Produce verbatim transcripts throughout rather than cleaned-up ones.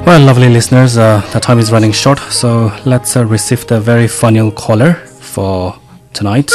Well, lovely listeners, uh, the time is running short, so let's uh, receive the very final caller for tonight.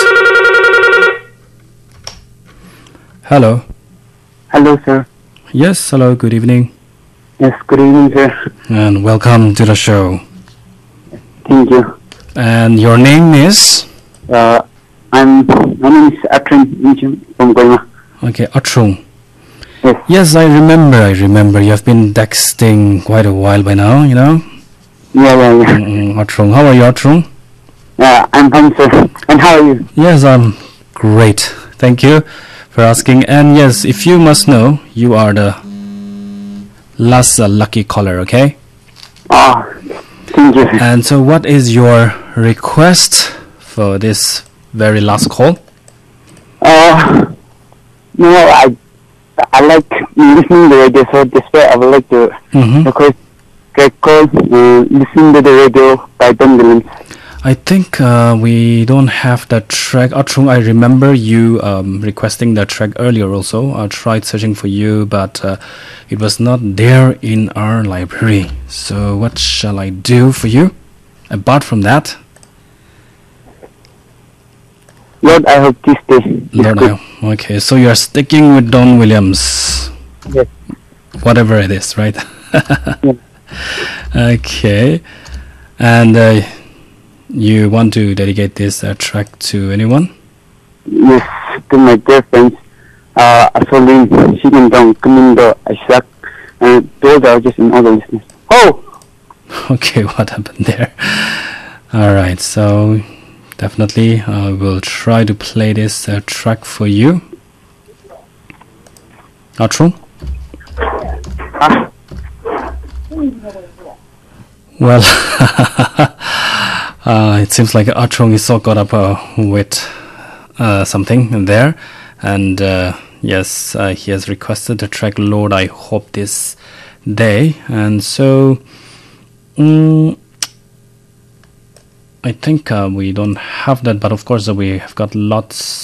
Hello. Hello, sir. Yes, hello, good evening. Yes, good evening, sir. And welcome to the show. Thank you. And your name is? Uh, I'm, my name is Atrin Inchim from Koima. Okay, Atrung. Yes. Yes, I remember, I remember. You have been texting quite a while by now, you know? Yeah, yeah, yeah. Mm-mm, Atrung. How are you, Atrung? Uh, I'm fine, sir. And how are you? Yes, I'm great. Thank you for asking. And yes, if you must know, you are the last uh, lucky caller, okay? Oh, thank you, sir. And so what is your request for this very last call? Uh, no, I, I like listening to the radio, so this way I would like to Mm-hmm. request track call, uh, listen to the radio by Don Williams. I think uh, we don't have that track. Atrung, I remember you um, requesting that track earlier also. I tried searching for you, but uh, it was not there in our library. So what shall I do for you? Apart from that, Lord, I hope this day is Lord, good. I, okay, so you are sticking with Don Williams. Yes. Whatever it is, right? Yeah. Okay. And uh, you want to dedicate this uh, track to anyone? Yes, to my dear friends, uh, Asolin, Shigindong, Kamindo, Isaac, and those are just in all the listeners. Oh! Okay, what happened there? Alright, so definitely I will try to play this uh, track for you. Atrung? Ah, Well, uh, it seems like Atrung is so caught up uh, with uh, something there. And uh, yes, uh, he has requested the track Lord, I Hope This Day. And so, um, I think uh, we don't have that, but of course uh, we have got lots